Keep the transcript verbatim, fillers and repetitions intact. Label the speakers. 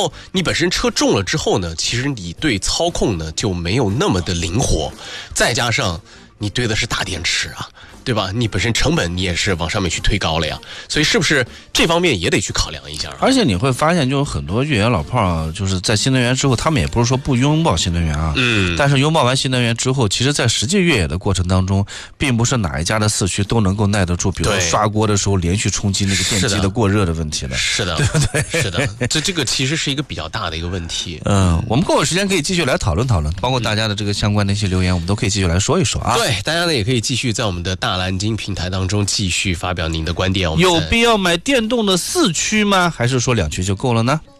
Speaker 1: 后你本身车重了之后呢，其实你对操控呢就没有那么的灵活，再加上你堆的是大电池啊，对吧？你本身成本你也是往上面去推高了呀，所以是不是这方面也得去考量一下？
Speaker 2: 而且你会发现，就是很多越野老炮啊，就是在新能源之后，他们也不是说不拥抱新能源啊，嗯，但是拥抱完新能源之后，其实在实际越野的过程当中，并不是哪一家的四驱都能够耐得住，比如说刷锅的时候连续冲击那个电机的过热的问题的，
Speaker 1: 是的，
Speaker 2: 对不对？
Speaker 1: 是的，这这个其实是一个比较大的一个问题。
Speaker 2: 嗯，我们过会时间可以继续来讨论讨论，包括大家的这个相关的一些留言，我们都可以继续来说一说啊。
Speaker 1: 对，大家呢也可以继续在我们的大蓝鲸平台当中继续发表您的观点。我们
Speaker 2: 有必要买电动的四驱吗？还是说两驱就够了呢？